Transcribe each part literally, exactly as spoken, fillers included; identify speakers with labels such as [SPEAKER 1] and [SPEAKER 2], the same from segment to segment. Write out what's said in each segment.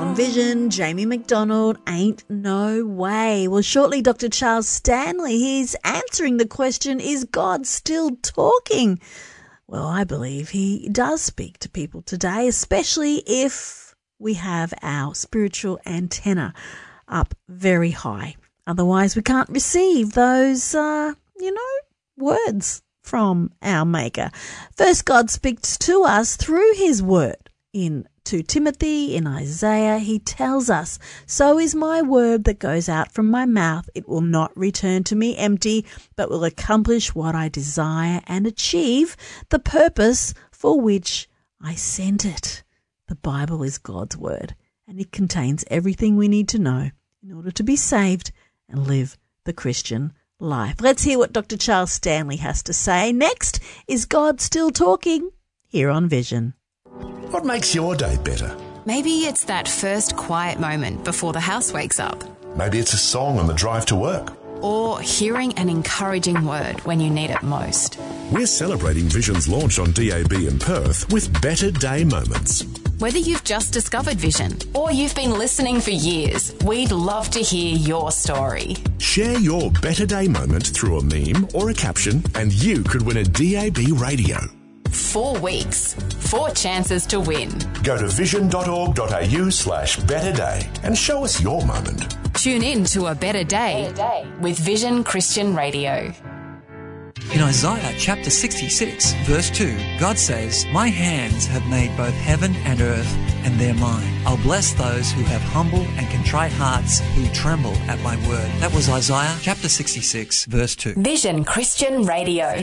[SPEAKER 1] On Vision, Jamie McDonald, Ain't No Way. Well, shortly, Doctor Charles Stanley, he's answering the question, is God still talking? Well, I believe he does speak to people today, especially if we have our spiritual antenna up very high. Otherwise, we can't receive those, uh, you know, words from our Maker. First, God speaks to us through his word. In Second Timothy, in Isaiah, he tells us, so is my word that goes out from my mouth. It will not return to me empty, but will accomplish what I desire and achieve the purpose for which I sent it. The Bible is God's word, and it contains everything we need to know in order to be saved and live the Christian life. Let's hear what Doctor Charles Stanley has to say. Next, is God still talking? Here on Vision.
[SPEAKER 2] What makes your day better?
[SPEAKER 3] Maybe it's that first quiet moment before the house wakes up.
[SPEAKER 2] Maybe it's a song on the drive to work.
[SPEAKER 3] Or hearing an encouraging word when you need it most.
[SPEAKER 2] We're celebrating Vision's launch on D A B in Perth with Better Day Moments.
[SPEAKER 3] Whether you've just discovered Vision or you've been listening for years, we'd love to hear your story.
[SPEAKER 2] Share your Better Day moment through a meme or a caption and you could win a D A B radio.
[SPEAKER 3] Four weeks, four chances to win.
[SPEAKER 2] Go to vision.org.au slash better day and show us your moment.
[SPEAKER 3] Tune in to A Better Day, Better Day with Vision Christian Radio.
[SPEAKER 4] In Isaiah chapter sixty-six, verse two, God says, my hands have made both heaven and earth, and they're mine. I'll bless those who have humble and contrite hearts, who tremble at my word. That was Isaiah chapter sixty-six, verse two.
[SPEAKER 3] Vision Christian Radio.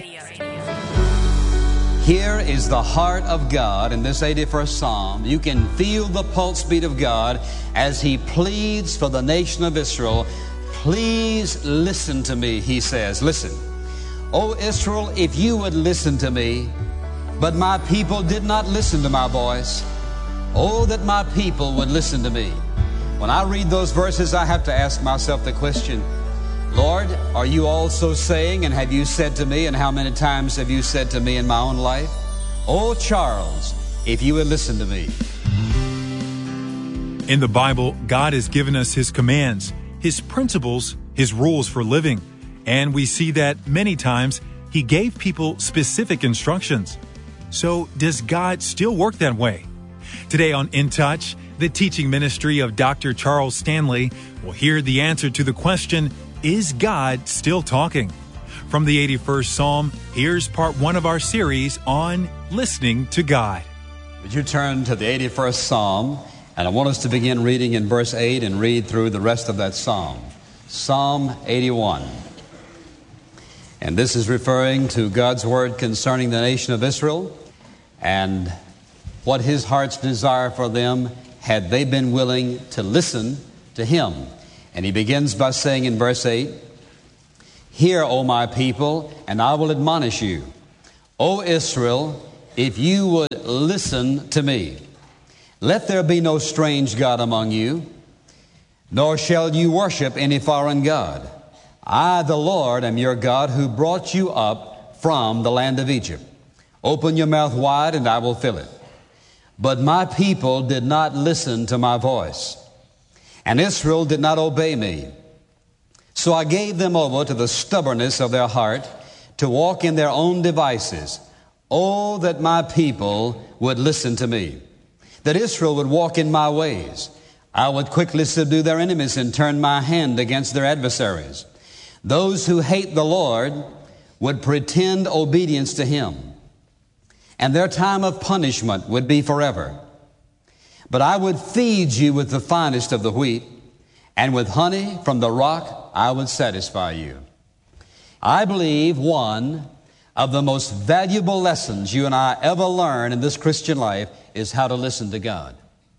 [SPEAKER 5] Here is the heart of God in this eighty-first Psalm. You can feel the pulse beat of God as he pleads for the nation of Israel. Please listen to me, he says. Listen. O Israel, if you would listen to me, but my people did not listen to my voice. Oh, that my people would listen to me. When I read those verses, I have to ask myself the question, Lord, are you also saying, and have you said to me, and how many times have you said to me in my own life, oh, Charles, if you would listen to me.
[SPEAKER 6] In the Bible, God has given us his commands, his principles, his rules for living. And we see that many times he gave people specific instructions. So does God still work that way? Today on In Touch, the teaching ministry of Doctor Charles Stanley will hear the answer to the question, is God still talking? From the eighty-first Psalm, here's part one of our series on listening to God.
[SPEAKER 5] Would you turn to the eighty-first Psalm, and I want us to begin reading in verse eight and read through the rest of that Psalm. Psalm eighty-one. And this is referring to God's word concerning the nation of Israel and what his heart's desire for them had they been willing to listen to him. And he begins by saying in verse eight, hear, O my people, and I will admonish you. O Israel, if you would listen to me, let there be no strange God among you, nor shall you worship any foreign God. I, the Lord, am your God who brought you up from the land of Egypt. Open your mouth wide and I will fill it. But my people did not listen to my voice, and Israel did not obey me. So I gave them over to the stubbornness of their heart to walk in their own devices. Oh, that my people would listen to me, that Israel would walk in my ways. I would quickly subdue their enemies and turn my hand against their adversaries. Those who hate the Lord would pretend obedience to him, and their time of punishment would be forever. But I would feed you with the finest of the wheat, and with honey from the rock I would satisfy you. I believe one of the most valuable lessons you and I ever learn in this Christian life is how to listen to God.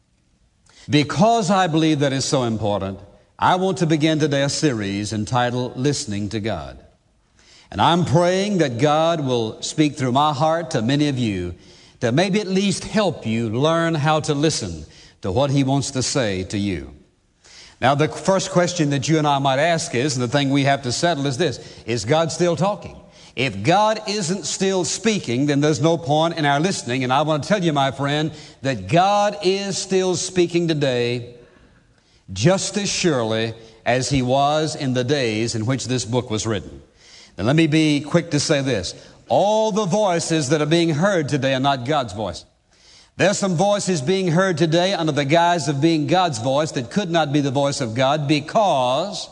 [SPEAKER 5] Because I believe that is so important, I want to begin today a series entitled Listening to God. And I'm praying that God will speak through my heart to many of you to maybe at least help you learn how to listen to what he wants to say to you. Now, the first question that you and I might ask is, and the thing we have to settle is this, is God still talking? If God isn't still speaking, then there's no point in our listening. And I want to tell you, my friend, that God is still speaking today just as surely as He was in the days in which this book was written. Now, let me be quick to say this. All the voices that are being heard today are not God's voice. There's some voices being heard today under the guise of being God's voice that could not be the voice of God, because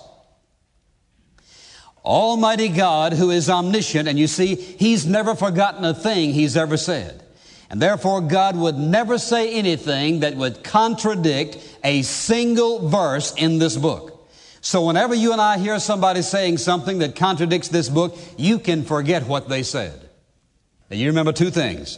[SPEAKER 5] Almighty God, who is omniscient, and you see, He's never forgotten a thing He's ever said. And therefore, God would never say anything that would contradict a single verse in this book. So whenever you and I hear somebody saying something that contradicts this book, you can forget what they said. Now, you remember two things.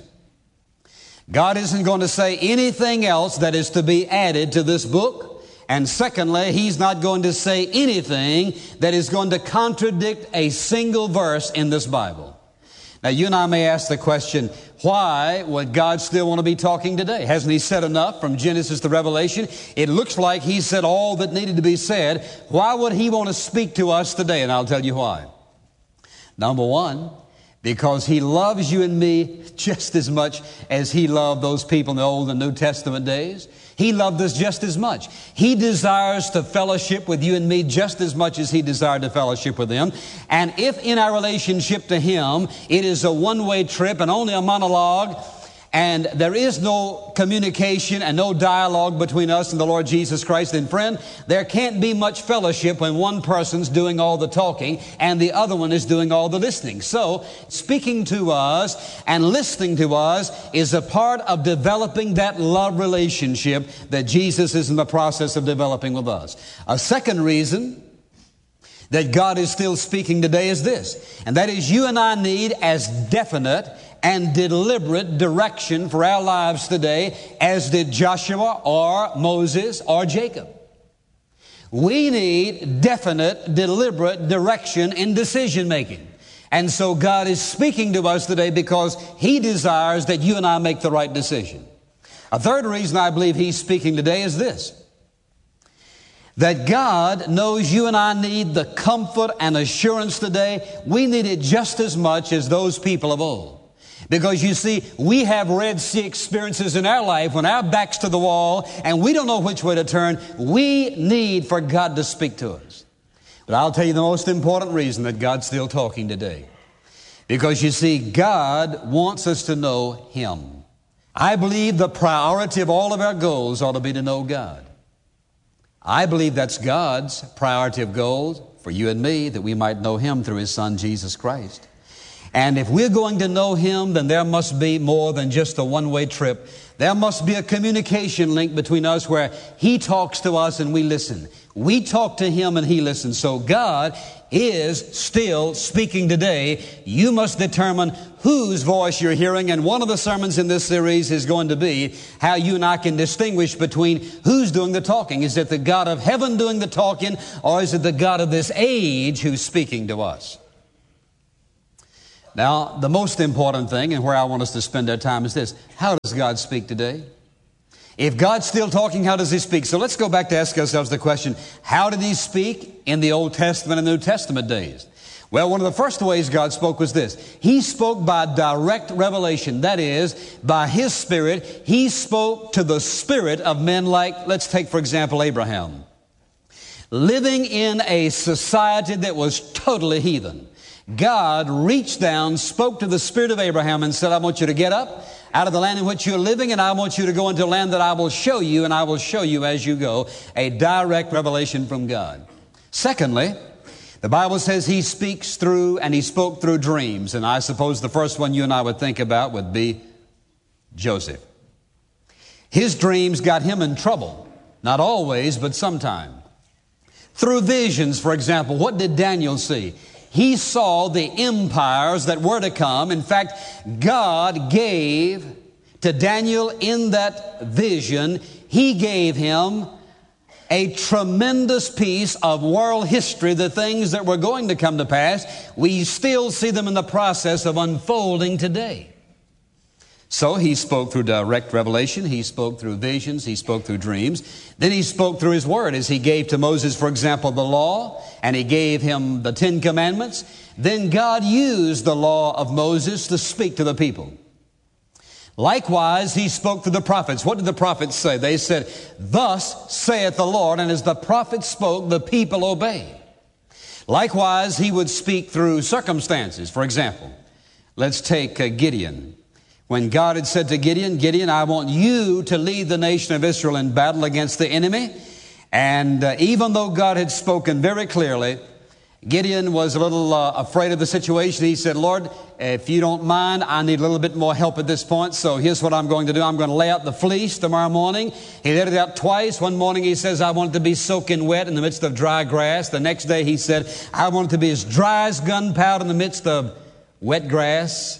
[SPEAKER 5] God isn't going to say anything else that is to be added to this book. And secondly, He's not going to say anything that is going to contradict a single verse in this Bible. Now, you and I may ask the question, why would God still want to be talking today? Hasn't He said enough from Genesis to Revelation? It looks like He said all that needed to be said. Why would He want to speak to us today? And I'll tell you why. Number one, because He loves you and me just as much as He loved those people in the Old and New Testament days. He loved us just as much. He desires to fellowship with you and me just as much as He desired to fellowship with them. And if in our relationship to Him, it is a one-way trip and only a monologue, and there is no communication and no dialogue between us and the Lord Jesus Christ, then friend, there can't be much fellowship when one person's doing all the talking and the other one is doing all the listening. So, speaking to us and listening to us is a part of developing that love relationship that Jesus is in the process of developing with us. A second reason that God is still speaking today is this, and that is you and I need as definite and deliberate direction for our lives today as did Joshua or Moses or Jacob. We need definite, deliberate direction in decision making. And so God is speaking to us today because He desires that you and I make the right decision. A third reason I believe He's speaking today is this, that God knows you and I need the comfort and assurance today. We need it just as much as those people of old. Because you see, we have Red Sea experiences in our life when our back's to the wall and we don't know which way to turn. We need for God to speak to us. But I'll tell you the most important reason that God's still talking today. Because you see, God wants us to know Him. I believe the priority of all of our goals ought to be to know God. I believe that's God's priority of goals for you and me, that we might know Him through His Son, Jesus Christ. And if we're going to know Him, then there must be more than just a one-way trip. There must be a communication link between us where He talks to us and we listen. We talk to Him and He listens. So God is still speaking today. You must determine whose voice you're hearing. And one of the sermons in this series is going to be how you and I can distinguish between who's doing the talking. Is it the God of heaven doing the talking, or is it the God of this age who's speaking to us? Now, the most important thing, and where I want us to spend our time, is this. How does God speak today? If God's still talking, how does He speak? So let's go back to ask ourselves the question, how did He speak in the Old Testament and New Testament days? Well, one of the first ways God spoke was this. He spoke by direct revelation. That is, by His Spirit. He spoke to the spirit of men like, let's take, for example, Abraham. Living in a society that was totally heathen. God reached down, spoke to the spirit of Abraham and said, I want you to get up out of the land in which you're living, and I want you to go into a land that I will show you, and I will show you as you go. A direct revelation from God. Secondly, the Bible says He speaks through, and He spoke through dreams. And I suppose the first one you and I would think about would be Joseph. His dreams got him in trouble. Not always, but sometime. Through visions, for example, what did Daniel see? He saw the empires that were to come. In fact, God gave to Daniel in that vision, He gave him a tremendous piece of world history, the things that were going to come to pass. We still see them in the process of unfolding today. So he spoke through direct revelation, he spoke through visions, he spoke through dreams. Then he spoke through his word as he gave to Moses, for example, the law, and he gave him the Ten Commandments. Then God used the law of Moses to speak to the people. Likewise, he spoke to the prophets. What did the prophets say? They said, "Thus saith the Lord," and as the prophets spoke, the people obeyed. Likewise, he would speak through circumstances. For example, let's take uh, Gideon. When God had said to Gideon, "Gideon, I want you to lead the nation of Israel in battle against the enemy." And uh, even though God had spoken very clearly, Gideon was a little uh, afraid of the situation. He said, "Lord, if you don't mind, I need a little bit more help at this point. So here's what I'm going to do. I'm going to lay out the fleece tomorrow morning." He laid it out twice. One morning he says, "I want it to be soaking wet in the midst of dry grass." The next day he said, "I want it to be as dry as gunpowder in the midst of wet grass."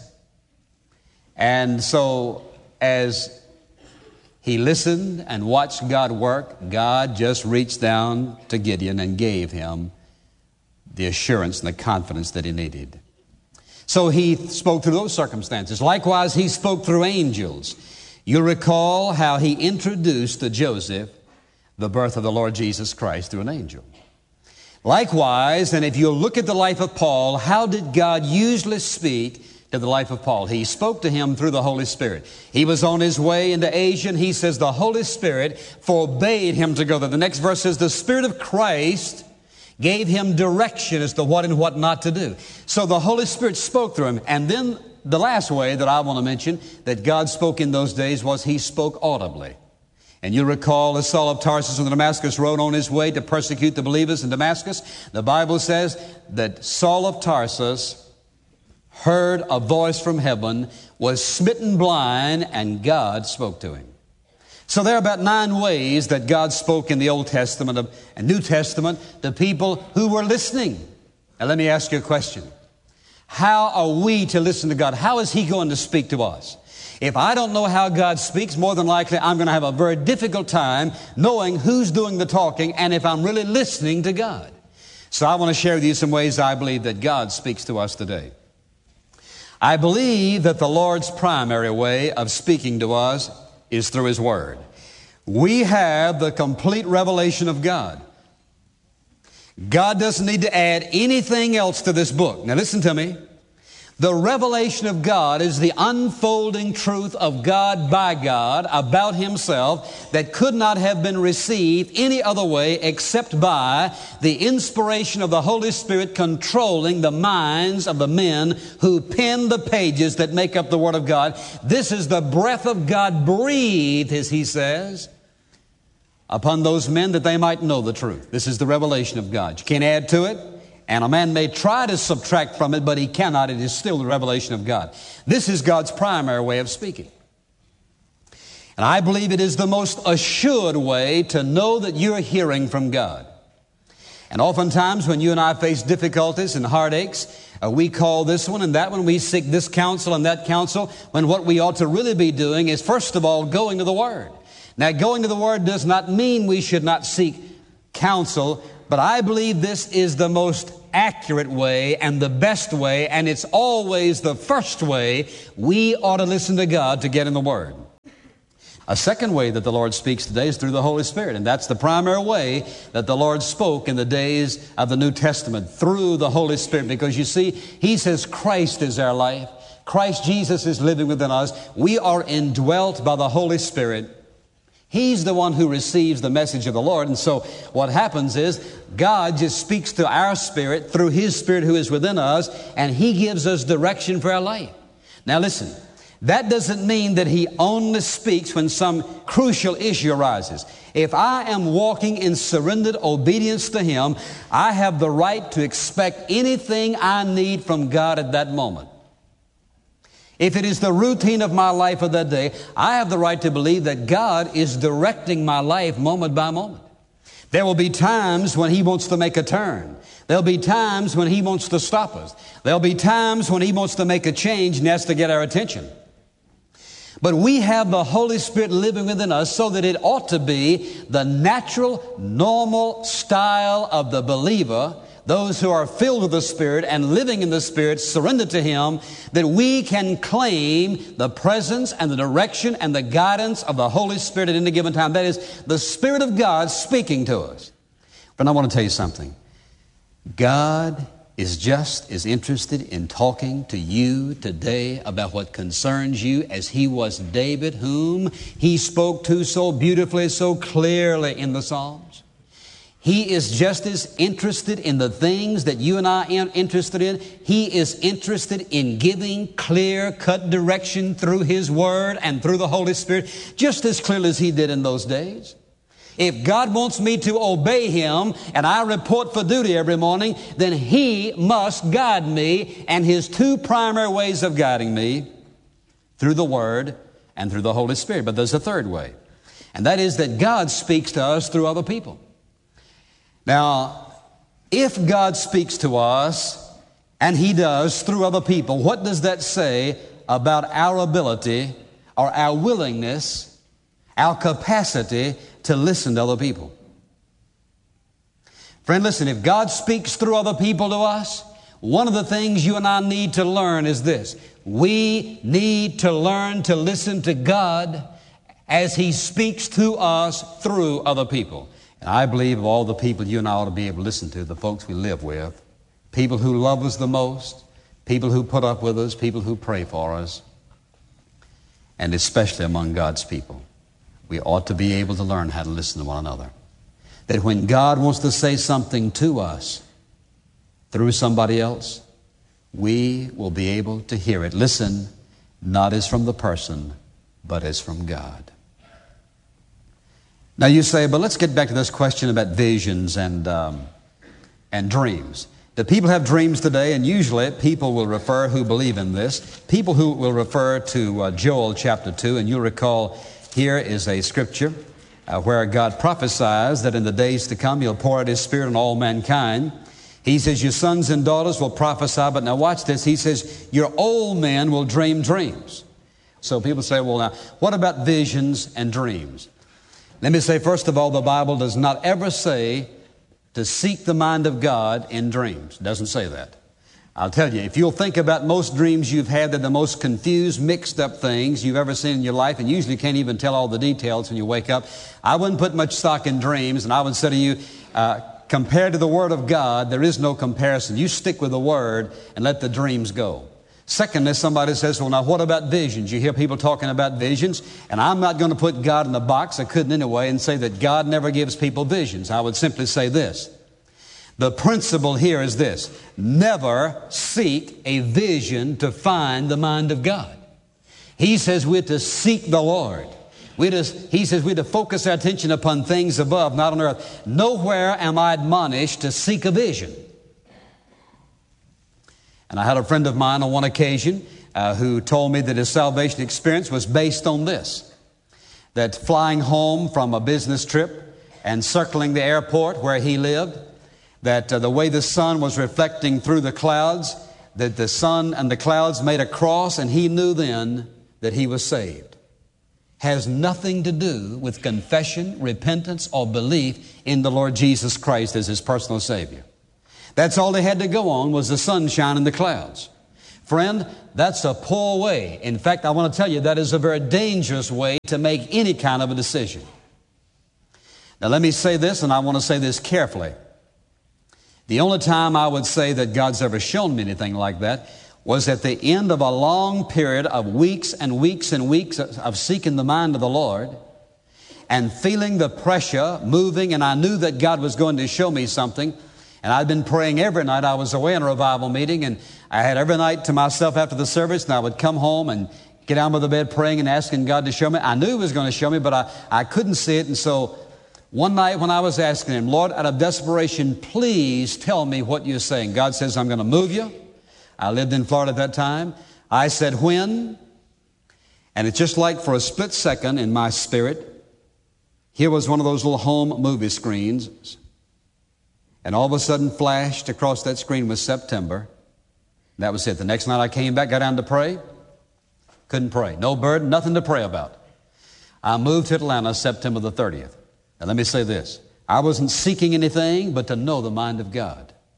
[SPEAKER 5] And so as he listened and watched God work, God just reached down to Gideon and gave him the assurance and the confidence that he needed. So he spoke through those circumstances. Likewise, he spoke through angels. You'll recall how he introduced to Joseph the birth of the Lord Jesus Christ through an angel. Likewise, and if you look at the life of Paul, how did God usually speak to the life of Paul? He spoke to him through the Holy Spirit. He was on his way into Asia, and he says the Holy Spirit forbade him to go there. The next verse says the Spirit of Christ gave him direction as to what and what not to do. So the Holy Spirit spoke through him. And then the last way that I want to mention that God spoke in those days was he spoke audibly. And you recall as Saul of Tarsus on the Damascus road on his way to persecute the believers in Damascus, the Bible says that Saul of Tarsus heard a voice from heaven, was smitten blind, and God spoke to him. So there are about nine ways that God spoke in the Old Testament and New Testament to people who were listening. Now let me ask you a question. How are we to listen to God? How is he going to speak to us? If I don't know how God speaks, more than likely I'm going to have a very difficult time knowing who's doing the talking and if I'm really listening to God. So I want to share with you some ways I believe that God speaks to us today. I believe that the Lord's primary way of speaking to us is through his word. We have the complete revelation of God. God doesn't need to add anything else to this book. Now listen to me. The revelation of God is the unfolding truth of God by God about himself that could not have been received any other way except by the inspiration of the Holy Spirit controlling the minds of the men who penned the pages that make up the Word of God. This is the breath of God breathed, as he says, upon those men that they might know the truth. This is the revelation of God. You can't add to it. And a man may try to subtract from it, but he cannot. It is still the revelation of God. This is God's primary way of speaking. And I believe it is the most assured way to know that you're hearing from God. And oftentimes when you and I face difficulties and heartaches, uh, we call this one and that one, we seek this counsel and that counsel, when what we ought to really be doing is, first of all, going to the Word. Now, going to the Word does not mean we should not seek counsel, but I believe this is the most accurate way and the best way, and it's always the first way we ought to listen to God to get in the Word. A second way that the Lord speaks today is through the Holy Spirit, and that's the primary way that the Lord spoke in the days of the New Testament, through the Holy Spirit, because you see, he says Christ is our life. Christ Jesus is living within us. We are indwelt by the Holy Spirit. He's the one who receives the message of the Lord. And so what happens is God just speaks to our spirit through his Spirit who is within us, and he gives us direction for our life. Now listen, that doesn't mean that he only speaks when some crucial issue arises. If I am walking in surrendered obedience to him, I have the right to expect anything I need from God at that moment. If it is the routine of my life of that day, I have the right to believe that God is directing my life moment by moment. There will be times when he wants to make a turn. There'll be times when he wants to stop us. There'll be times when he wants to make a change and has to get our attention. But we have the Holy Spirit living within us so that it ought to be the natural, normal style of the believer those who are filled with the Spirit and living in the Spirit, surrendered to Him, that we can claim the presence and the direction and the guidance of the Holy Spirit at any given time. That is, the Spirit of God speaking to us. But I want to tell you something. God is just as interested in talking to you today about what concerns you as He was David, whom He spoke to so beautifully, so clearly in the Psalms. He is just as interested in the things that you and I are interested in. He is interested in giving clear-cut direction through His Word and through the Holy Spirit, just as clearly as He did in those days. If God wants me to obey Him and I report for duty every morning, then He must guide me, and His two primary ways of guiding me, through the Word and through the Holy Spirit. But there's a third way, and that is that God speaks to us through other people. Now, if God speaks to us, and He does through other people, what does that say about our ability or our willingness, our capacity to listen to other people? Friend, listen, if God speaks through other people to us, one of the things you and I need to learn is this. We need to learn to listen to God as He speaks to us through other people. And I believe of all the people you and I ought to be able to listen to, the folks we live with, people who love us the most, people who put up with us, people who pray for us, and especially among God's people, we ought to be able to learn how to listen to one another. That when God wants to say something to us through somebody else, we will be able to hear it. Listen, not as from the person, but as from God. Now you say, but let's get back to this question about visions and um, and dreams. Do people have dreams today? And usually people will refer, who believe in this, people who will refer to uh, Joel chapter two. And you'll recall here is a scripture uh, where God prophesies that in the days to come He'll pour out His Spirit on all mankind. He says, your sons and daughters will prophesy. But now watch this. He says, your old men will dream dreams. So people say, well, now, what about visions and dreams? Let me say, first of all, the Bible does not ever say to seek the mind of God in dreams. It doesn't say that. I'll tell you, if you'll think about most dreams you've had, they're the most confused, mixed up things you've ever seen in your life, and usually can't even tell all the details when you wake up. I wouldn't put much stock in dreams, and I would say to you, uh, compared to the Word of God, there is no comparison. You stick with the Word and let the dreams go. Secondly, somebody says, well, now what about visions? You hear people talking about visions, and I'm not going to put God in the box. I couldn't anyway, and say that God never gives people visions. I would simply say this. The principle here is this. Never seek a vision to find the mind of God. He says we're to seek the Lord. We're to, he says we're to focus our attention upon things above, not on earth. Nowhere am I admonished to seek a vision. And I had a friend of mine on one occasion uh, who told me that his salvation experience was based on this. That flying home from a business trip and circling the airport where he lived, that uh, the way the sun was reflecting through the clouds, that the sun and the clouds made a cross, and he knew then that he was saved. Has nothing to do with confession, repentance, or belief in the Lord Jesus Christ as his personal Savior. That's all they had to go on was the sunshine and the clouds. Friend, that's a poor way. In fact, I want to tell you that is a very dangerous way to make any kind of a decision. Now let me say this, and I want to say this carefully. The only time I would say that God's ever shown me anything like that was at the end of a long period of weeks and weeks and weeks of seeking the mind of the Lord and feeling the pressure moving, and I knew that God was going to show me something. And I'd been praying every night. I was away in a revival meeting, and I had every night to myself after the service, and I would come home and get out of the bed praying and asking God to show me. I knew He was going to show me, but I, I couldn't see it. And so one night when I was asking Him, Lord, out of desperation, please tell me what you're saying. God says, I'm going to move you. I lived in Florida at that time. I said, when? And it's just like for a split second in my spirit, here was one of those little home movie screens. And all of a sudden flashed across that screen was September. That was it. The next night I came back, got down to pray. Couldn't pray. No burden, nothing to pray about. I moved to Atlanta September the thirtieth. Now let me say this. I wasn't seeking anything but to know the mind of God.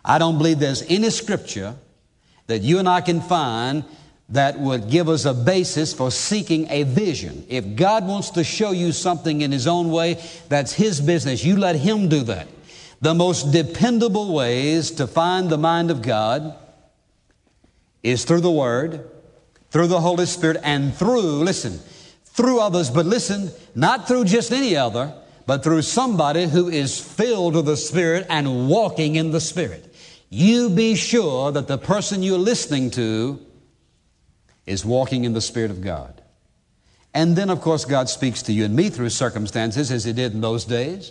[SPEAKER 5] I don't believe there's any scripture that you and I can find that would give us a basis for seeking a vision. If God wants to show you something in His own way, that's His business. You let Him do that. The most dependable ways to find the mind of God is through the Word, through the Holy Spirit, and through, listen, through others. But listen, not through just any other, but through somebody who is filled with the Spirit and walking in the Spirit. You be sure that the person you're listening to is walking in the Spirit of God. And then, of course, God speaks to you and me through circumstances as He did in those days.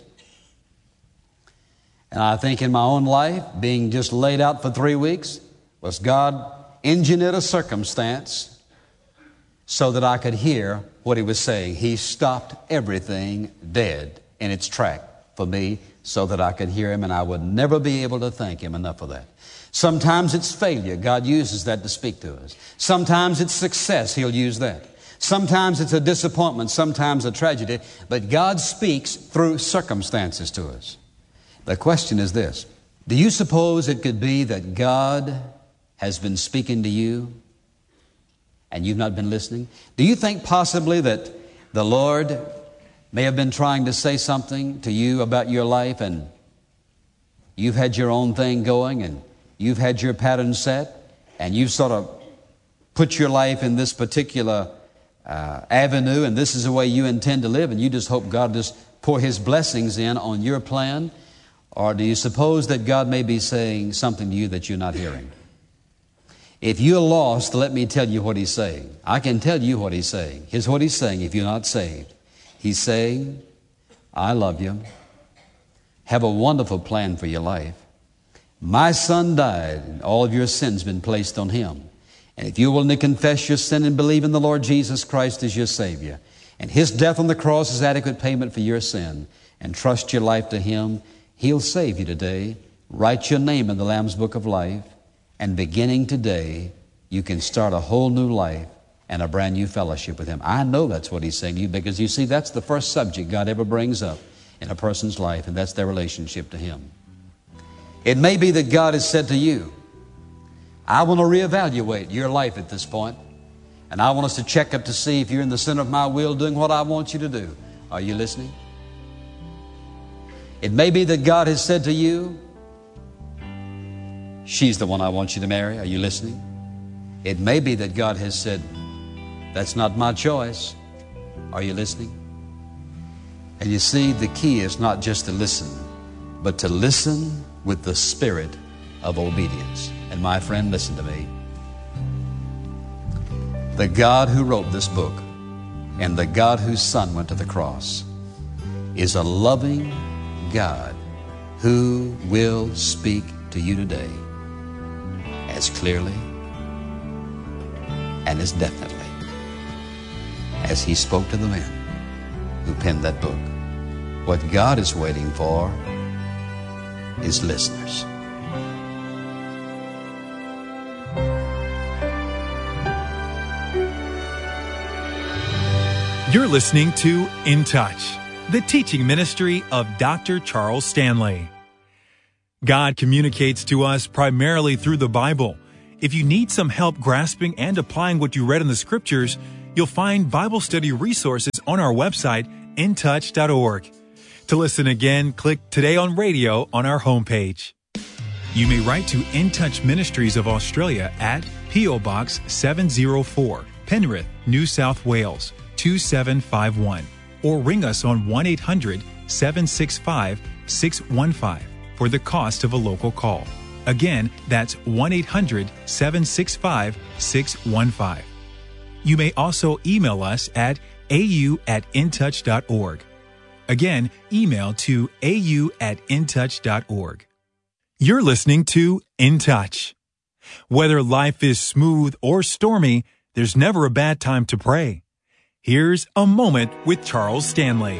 [SPEAKER 5] And I think in my own life, being just laid out for three weeks, was God engineered a circumstance so that I could hear what He was saying. He stopped everything dead in its track for me so that I could hear Him, and I would never be able to thank Him enough for that. Sometimes it's failure. God uses that to speak to us. Sometimes it's success. He'll use that. Sometimes it's a disappointment. Sometimes a tragedy. But God speaks through circumstances to us. The question is this: do you suppose it could be that God has been speaking to you and you've not been listening? Do you think possibly that the Lord may have been trying to say something to you about your life, and you've had your own thing going, and you've had your pattern set, and you've sort of put your life in this particular uh, avenue, and this is the way you intend to live, and you just hope God just pour His blessings in on your plan? Or do you suppose that God may be saying something to you that you're not hearing? If you're lost, let me tell you what He's saying. I can tell you what He's saying. Here's what He's saying if you're not saved. He's saying, I love you, have a wonderful plan for your life. My Son died, and all of your sins have been placed on Him. And if you're willing to confess your sin and believe in the Lord Jesus Christ as your Savior, and His death on the cross is adequate payment for your sin, and trust your life to Him, He'll save you today. Write your name in the Lamb's Book of Life, and beginning today, you can start a whole new life and a brand new fellowship with Him. I know that's what He's saying to you, because you see, that's the first subject God ever brings up in a person's life, and that's their relationship to Him. It may be that God has said to you, I want to reevaluate your life at this point, and I want us to check up to see if you're in the center of my will doing what I want you to do. Are you listening? It may be that God has said to you, she's the one I want you to marry. Are you listening? It may be that God has said, that's not my choice. Are you listening? And you see, the key is not just to listen, but to listen with the spirit of obedience. And my friend, listen to me. The God who wrote this book and the God whose Son went to the cross is a loving God who will speak to you today as clearly and as definitely as He spoke to the men who penned that book. What God is waiting for is listeners.
[SPEAKER 6] You're listening to In Touch, the teaching ministry of Doctor Charles Stanley. God communicates to us primarily through the Bible. If you need some help grasping and applying what you read in the Scriptures, you'll find Bible study resources on our website, in touch dot org. To listen again, click Today on Radio on our homepage. You may write to In Touch Ministries of Australia at P O Box seven oh four, Penrith, New South Wales, two seven five one, or ring us on one eight hundred seven six five six one five for the cost of a local call. Again, that's one eight hundred seven six five six one five. You may also email us at a u at in touch dot org. Again, email to a u at in touch dot org. You're listening to In Touch. Whether life is smooth or stormy, there's never a bad time to pray. Here's a moment with Charles Stanley.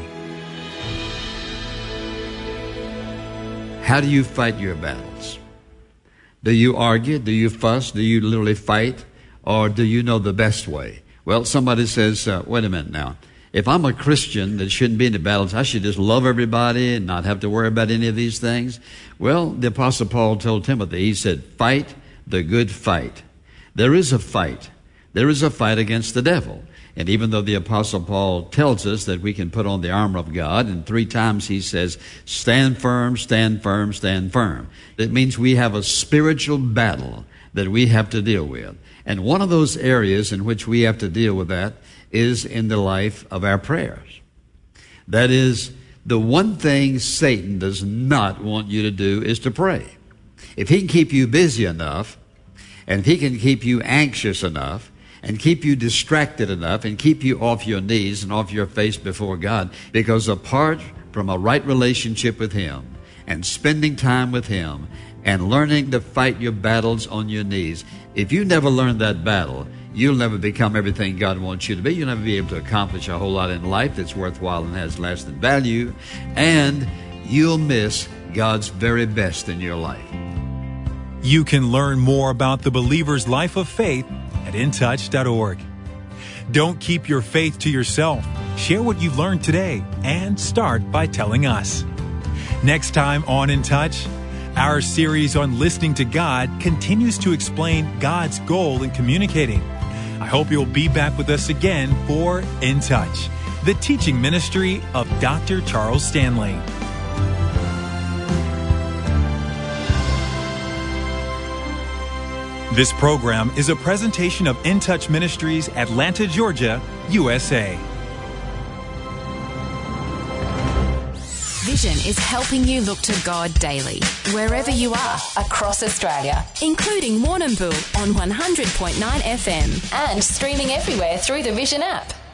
[SPEAKER 5] How do you fight your battles? Do you argue? Do you fuss? Do you literally fight? Or do you know the best way? Well, somebody says, uh, wait a minute now.
[SPEAKER 7] if I'm a Christian that shouldn't be in the battles, I should just love everybody and not have to worry about any of these things. Well, the Apostle Paul told Timothy, he said, fight the good fight. There is a fight. There is a fight against the devil. And even though the Apostle Paul tells us that we can put on the armor of God, and three times he says, stand firm, stand firm, stand firm. It means we have a spiritual battle that we have to deal with. And one of those areas in which we have to deal with that is in the life of our prayers. That is, the one thing Satan does not want you to do is to pray. If he can keep you busy enough, and if he can keep you anxious enough, and keep you distracted enough, and keep you off your knees and off your face before God, because apart from a right relationship with him, and spending time with him, and learning to fight your battles on your knees, if you never learn that battle, you'll never become everything God wants you to be. You'll never be able to accomplish a whole lot in life that's worthwhile and has lasting value, and you'll miss God's very best in your life.
[SPEAKER 6] You can learn more about the believer's life of faith at in touch dot org. Don't keep your faith to yourself. Share what you've learned today and start by telling us. Next time on In Touch, our series on listening to God continues to explain God's goal in communicating. I hope you'll be back with us again for In Touch, the teaching ministry of Doctor Charles Stanley. This program is a presentation of In Touch Ministries, Atlanta, Georgia, U S A.
[SPEAKER 3] Vision is helping you look to God daily, wherever you are, across Australia, including Warrnambool on one hundred point nine F M and streaming everywhere through the Vision app.